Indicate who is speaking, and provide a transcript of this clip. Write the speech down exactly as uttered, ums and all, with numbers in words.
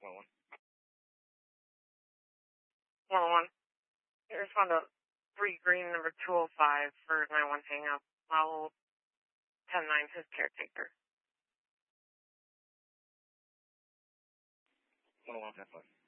Speaker 1: one oh one.
Speaker 2: one oh one. I respond to three green number two oh five for nine one hang up. I'll ten nine his caretaker.
Speaker 1: one oh one, ten five.